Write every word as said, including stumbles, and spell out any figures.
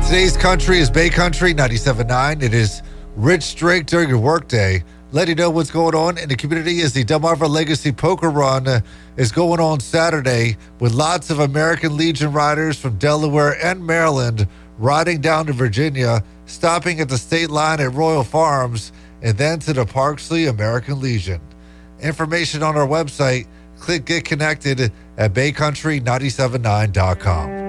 Today's country is Bay Country ninety-seven point nine. It is Rich Drake during your workday. Let you know what's going on in the community as the Delmarva Legacy Poker Run uh, is going on Saturday with lots of American Legion riders from Delaware and Maryland riding down to Virginia, stopping at the state line at Royal Farms, and then to the Parksley American Legion. Information on our website. Click Get Connected at bay country nine seven nine dot com.